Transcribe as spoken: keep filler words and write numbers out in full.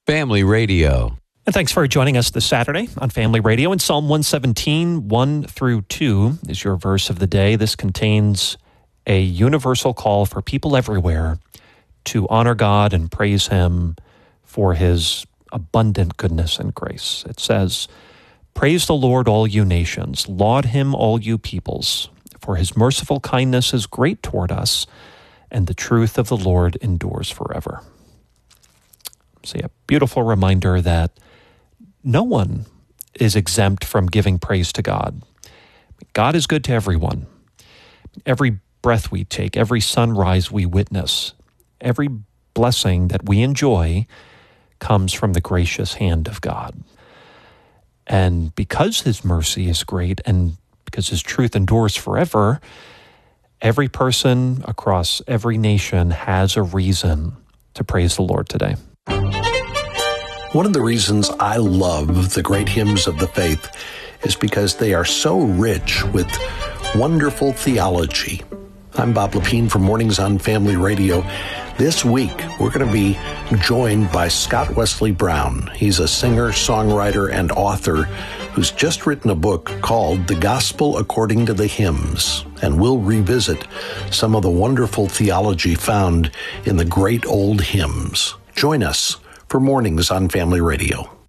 Family Radio. And thanks for joining us this Saturday on Family Radio. In Psalm one seventeen, one through two is your verse of the day. This contains a universal call for people everywhere to honor God and praise Him for His abundant goodness and grace. It says, "Praise the Lord, all you nations. Laud Him, all you peoples. For His merciful kindness is great toward us, and the truth of the Lord endures forever." See, a beautiful reminder that no one is exempt from giving praise to God. God is good to everyone. Every breath we take, every sunrise we witness, every blessing that we enjoy comes from the gracious hand of God. And because His mercy is great and because His truth endures forever, every person across every nation has a reason to praise the Lord today. One of the reasons I love the great hymns of the faith is because they are so rich with wonderful theology. I'm Bob Lepine from Mornings on Family Radio. This week, we're going to be joined by Scott Wesley Brown. He's a singer, songwriter, and author who's just written a book called The Gospel According to the Hymns, and we'll revisit some of the wonderful theology found in the great old hymns. Join us for Mornings on Family Radio.